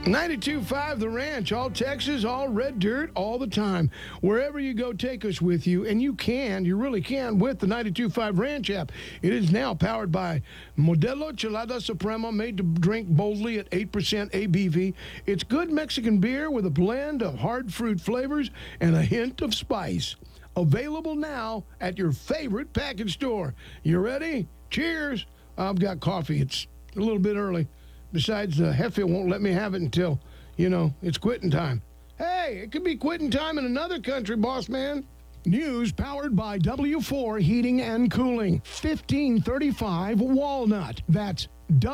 92.5 The Ranch, all Texas, all red dirt, all the time. Wherever you go, take us with you. And you really can, with the 92.5 Ranch app. It is now powered by Modelo Chelada Suprema, made to drink boldly at 8% ABV. It's good Mexican beer with a blend of hard fruit flavors and a hint of spice. Available now at your favorite package store. You ready? Cheers. I've got coffee. It's a little bit early. Besides, the Hefe won't let me have it until, it's quitting time. Hey, it could be quitting time in another country, boss man. News powered by W4 Heating and Cooling. 1535 Walnut. That's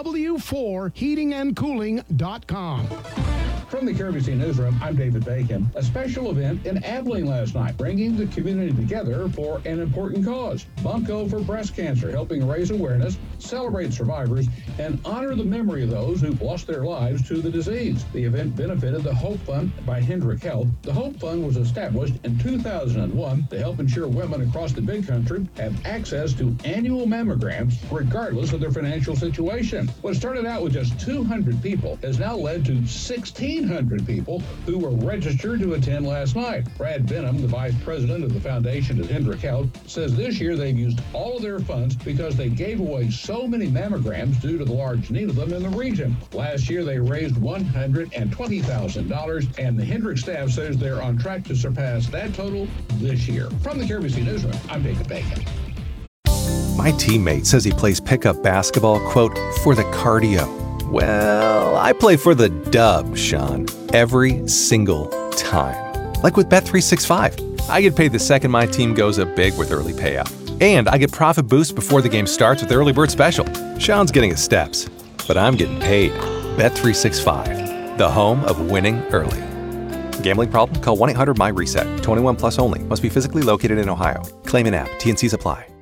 W4HeatingandCooling.com. From the KRBC Newsroom, I'm David Bacon. A special event in Abilene last night, bringing the community together for an important cause. Bunko for breast cancer, helping raise awareness, celebrate survivors, and honor the memory of those who've lost their lives to the disease. The event benefited the Hope Fund by Hendrick Health. The Hope Fund was established in 2001 to help ensure women across the big country have access to annual mammograms, regardless of their financial situation. What started out with just 200 people has now led to 1,600 people who were registered to attend last night. Brad Benham, the vice president of the foundation at Hendrick Health, says this year they've used all of their funds because they gave away so many mammograms due to the large need of them in the region. Last year they raised $120,000, and the Hendrick staff says they're on track to surpass that total this year. From the KRBC Newsroom, I'm David Bacon. My teammate says he plays pickup basketball, quote, for the cardio. Well, I play for the dub, Sean, every single time. Like with Bet365. I get paid the second my team goes up big with early payout. And I get profit boosts before the game starts with the early bird special. Sean's getting his steps, but I'm getting paid. Bet365, the home of winning early. Gambling problem? Call 1-800-MY-RESET. 21 plus only. Must be physically located in Ohio. Claim an app. T&Cs apply.